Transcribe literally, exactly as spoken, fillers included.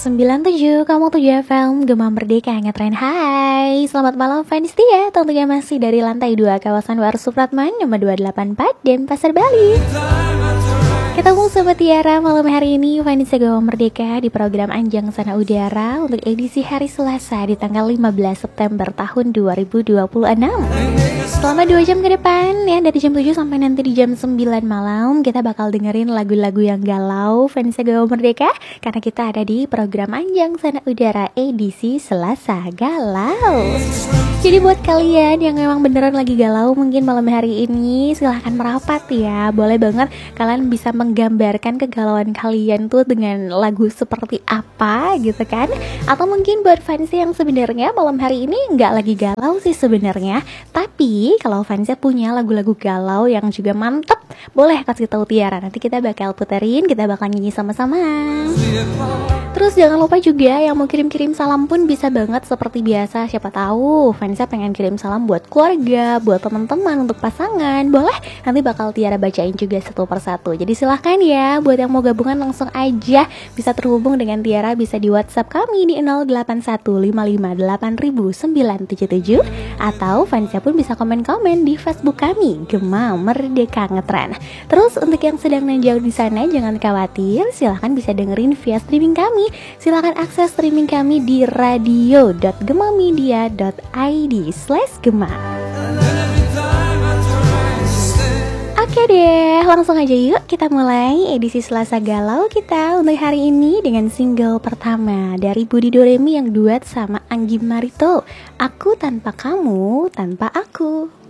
sembilan tujuh koma tujuh F M Gema Merdeka Ngetren. Hai, selamat malam fans setia. Tentunya masih dari lantai dua kawasan War Supratman nomor dua delapan empat Denpasar, Bali. Ketemu Sobat Tiara malam hari ini fans Gema Merdeka di program Anjang Sana Udara untuk edisi hari Selasa di tanggal lima belas September tahun dua ribu dua puluh enam. Selama dua jam ke depan ya, dari jam tujuh sampai nanti di jam sembilan malam kita bakal dengerin lagu-lagu yang galau fans Gema Merdeka, karena kita ada di program Anjang Sana Udara edisi Selasa Galau. Jadi buat kalian yang memang beneran lagi galau mungkin malam hari ini, silahkan merapat ya. Boleh banget kalian bisa menggambarkan kegalauan kalian tuh dengan lagu seperti apa gitu kan. Atau mungkin buat fans yang sebenarnya malam hari ini nggak lagi galau sih sebenarnya, tapi kalau fansnya punya lagu-lagu galau yang juga mantep, boleh kasih tahu Tiara, nanti kita bakal puterin, kita bakal nyanyi sama-sama. Terus jangan lupa juga yang mau kirim-kirim salam pun bisa banget seperti biasa. Siapa tahu fansnya pengen kirim salam buat keluarga, buat teman-teman, untuk pasangan, boleh, nanti bakal Tiara bacain juga satu persatu. Jadi silahkan ya, buat yang mau gabungan langsung aja bisa terhubung dengan Tiara, bisa di WhatsApp kami di nol delapan satu lima lima delapan sembilan tujuh tujuh, atau fansnya pun bisa komen-komen di Facebook kami Gema Merdeka Ngetren. Terus untuk yang sedang dan jauh di sana jangan khawatir, silahkan bisa dengerin via streaming kami. Silahkan akses streaming kami di radio dot gemamedia dot i d slash gema. Oke deh, langsung aja yuk kita mulai edisi Selasa Galau kita untuk hari ini dengan single pertama dari Budi Doremi yang duet sama Anggi Marito, Aku Tanpa Kamu Tanpa Aku.